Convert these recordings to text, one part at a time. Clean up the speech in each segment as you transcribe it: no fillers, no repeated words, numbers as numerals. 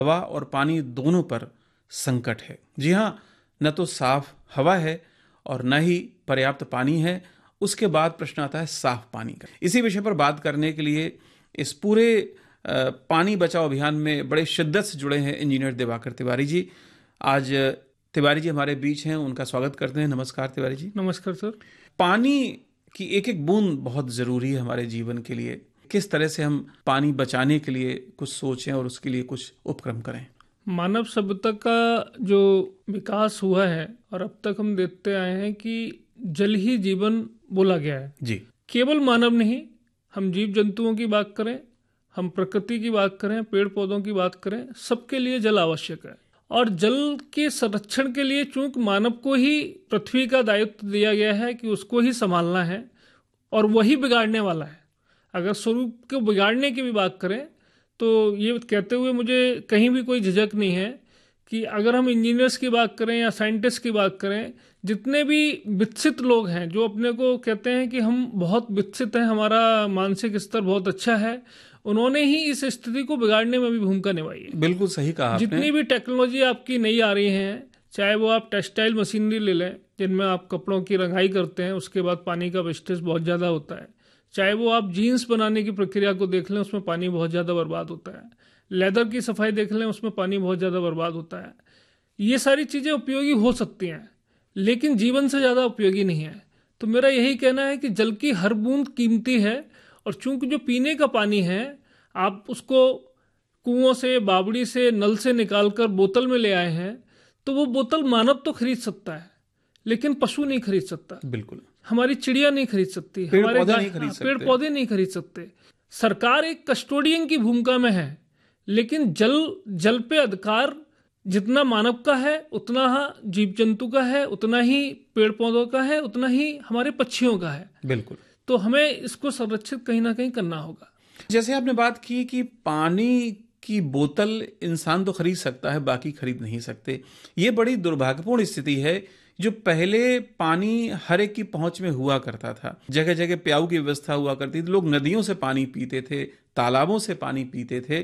हवा और पानी दोनों पर संकट है। जी हाँ, न तो साफ हवा है और न ही पर्याप्त पानी है। उसके बाद प्रश्न आता है साफ पानी का। इसी विषय पर बात करने के लिए इस पूरे पानी बचाओ अभियान में बड़े शिद्दत से जुड़े हैं इंजीनियर दिवाकर तिवारी जी। आज तिवारी जी हमारे बीच हैं, उनका स्वागत करते हैं। नमस्कार तिवारी जी। नमस्कार सर। पानी की एक एक बूंद बहुत ज़रूरी है हमारे जीवन के लिए। किस तरह से हम पानी बचाने के लिए कुछ सोचें और उसके लिए कुछ उपक्रम करें? मानव सभ्यता का जो विकास हुआ है और अब तक हम देखते आए हैं कि जल ही जीवन बोला गया है जी। केवल मानव नहीं, हम जीव जंतुओं की बात करें, हम प्रकृति की बात करें, पेड़ पौधों की बात करें, सबके लिए जल आवश्यक है। और जल के संरक्षण के लिए चूंकि मानव को ही पृथ्वी का दायित्व दिया गया है कि उसको ही संभालना है और वही बिगाड़ने वाला है। अगर स्वरूप को बिगाड़ने की भी बात करें तो ये कहते हुए मुझे कहीं भी कोई झिझक नहीं है कि अगर हम इंजीनियर्स की बात करें या साइंटिस्ट की बात करें, जितने भी विकसित लोग हैं जो अपने को कहते हैं कि हम बहुत विकसित हैं, हमारा मानसिक स्तर बहुत अच्छा है, उन्होंने ही इस स्थिति को बिगाड़ने में भी भूमिका निभाई है। बिल्कुल सही कहा आपने। जितनी भी टेक्नोलॉजी आपकी नई आ रही हैं, चाहे वो आप टेक्सटाइल मशीनरी ले लें जिनमें आप कपड़ों की रंगाई करते हैं, उसके बाद पानी का वेस्टेज बहुत ज़्यादा होता है, चाहे वो आप जीन्स बनाने की प्रक्रिया को देख लें, उसमें पानी बहुत ज़्यादा बर्बाद होता है, लेदर की सफाई देख लें, उसमें पानी बहुत ज़्यादा बर्बाद होता है। ये सारी चीज़ें उपयोगी हो सकती हैं लेकिन जीवन से ज़्यादा उपयोगी नहीं है। तो मेरा यही कहना है कि जल की हर बूंद कीमती है और चूंकि जो पीने का पानी है आप उसको कुओं से, बावड़ी से, नल से निकाल कर बोतल में ले आए हैं, तो वो बोतल मानव तो खरीद सकता है लेकिन पशु नहीं खरीद सकता। बिल्कुल। हमारी चिड़िया नहीं खरीद सकती, हमारे पेड़ पौधे नहीं खरीद सकते। सरकार एक कस्टोडियन की भूमिका में है लेकिन जल पे अधिकार जितना मानव का है उतना जीव जंतु का है, उतना ही पेड़ पौधों का है, उतना ही हमारे पक्षियों का है। बिल्कुल। तो हमें इसको संरक्षित कहीं ना कहीं करना होगा। जैसे आपने बात की कि पानी की बोतल इंसान तो खरीद सकता है, बाकी खरीद नहीं सकते। ये बड़ी दुर्भाग्यपूर्ण स्थिति है। जो पहले पानी हर एक की पहुंच में हुआ करता था, जगह जगह प्याऊ की व्यवस्था हुआ करती थी, लोग नदियों से पानी पीते थे, तालाबों से पानी पीते थे।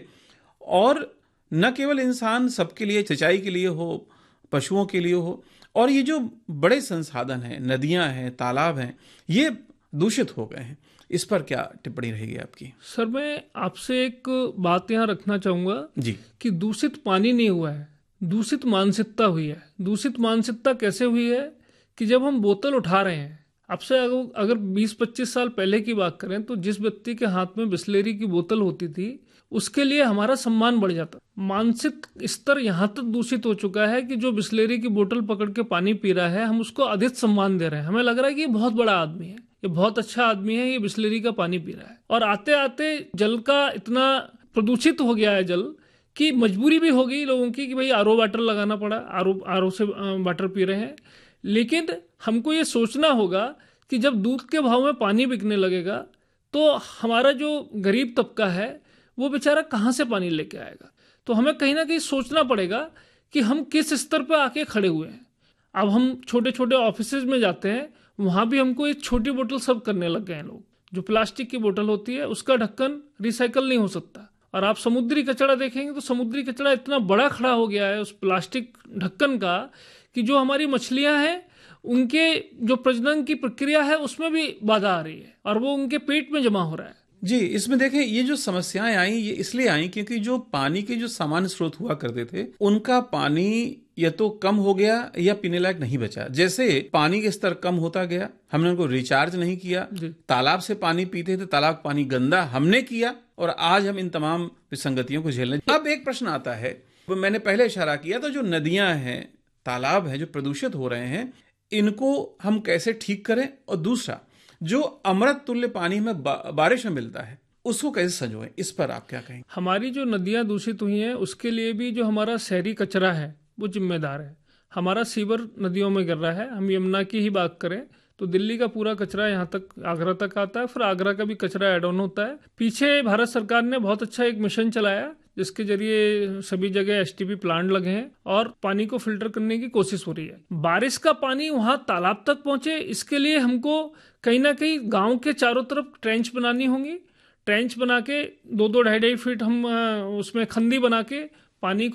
और न केवल इंसान, सबके लिए, सिंचाई के लिए हो, पशुओं के लिए हो। और ये जो बड़े संसाधन हैं, नदियां हैं, तालाब हैं, ये दूषित हो गए हैं। इस पर क्या टिप्पणी रहेगी आपकी? सर, मैं आपसे एक बात यहाँ रखना चाहूँगा जी कि दूषित पानी नहीं हुआ है, दूषित मानसिकता हुई है। दूषित मानसिकता कैसे हुई है कि जब हम बोतल उठा रहे हैं, आपसे अगर 20-25 साल पहले की बात करें तो जिस व्यक्ति के हाथ में बिस्लेरी की बोतल होती थी उसके लिए हमारा सम्मान बढ़ जाता। मानसिक स्तर यहाँ तक दूषित हो चुका है कि जो बिस्लेरी की बोतल पकड़ के पानी पी रहा है, हम उसको अधिक सम्मान दे रहे हैं। हमें लग रहा है कि ये बहुत बड़ा आदमी है, ये बहुत अच्छा आदमी है, ये बिस्लेरी का पानी पी रहा है। और आते आते जल का इतना प्रदूषित हो गया है जल कि मजबूरी भी हो गई लोगों की कि भाई आरओ वाटर लगाना पड़ा, आरओ से वाटर पी रहे हैं। लेकिन हमको ये सोचना होगा कि जब दूध के भाव में पानी बिकने लगेगा तो हमारा जो गरीब तबका है वो बेचारा कहाँ से पानी लेके आएगा। तो हमें कहीं ना कहीं सोचना पड़ेगा कि हम किस स्तर पर आके खड़े हुए हैं। अब हम छोटे छोटे ऑफिसेज में जाते हैं, वहां भी हमको एक छोटी बोतल सर्व करने लग गए हैं लोग। जो प्लास्टिक की बोतल होती है उसका ढक्कन रिसाइकल नहीं हो सकता। और आप समुद्री कचरा देखेंगे तो समुद्री कचरा इतना बड़ा खड़ा हो गया है उस प्लास्टिक ढक्कन का कि जो हमारी मछलियां हैं उनके जो प्रजनन की प्रक्रिया है उसमें भी बाधा आ रही है और वो उनके पेट में जमा हो रहा है। जी, इसमें देखें, ये जो समस्याएं आई ये इसलिए आई क्योंकि जो पानी के जो सामान्य स्रोत हुआ करते थे उनका पानी या तो कम हो गया या पीने लायक नहीं बचा। जैसे पानी का स्तर कम होता गया, हमने उनको रिचार्ज नहीं किया। तालाब से पानी पीते थे, तालाब का पानी गंदा हमने किया और आज हम इन तमाम विसंगतियों को झेलने। अब एक प्रश्न आता है, मैंने पहले इशारा किया तो जो नदियां हैं, तालाब हैं जो प्रदूषित हो रहे हैं, इनको हम कैसे ठीक करें। और दूसरा, जो अमृत तुल्य पानी में बारिश में मिलता है उसको कैसे संजोएं, इस पर आप क्या कहेंगे? हमारी जो नदियां दूषित हुई हैं उसके लिए भी जो हमारा शहरी कचरा है वो जिम्मेदार है। हमारा सीवर नदियों में गिर रहा है। हम यमुना की ही बात करें तो दिल्ली का पूरा कचरा यहाँ तक आगरा तक आता है, फिर आगरा का भी कचरा एड ऑन होता है। पीछे भारत सरकार ने बहुत अच्छा एक मिशन चलाया जिसके जरिए सभी जगह एसटीपी प्लांट लगे हैं और पानी को फिल्टर करने की कोशिश हो रही है। बारिश का पानी वहां तालाब तक पहुंचे, इसके लिए हमको कहीं ना कहीं गांव के चारों तरफ ट्रेंच बनानी होंगी। ट्रेंच बना के 2-2, 2.5 फीट हम उसमें खंदी बना के पानी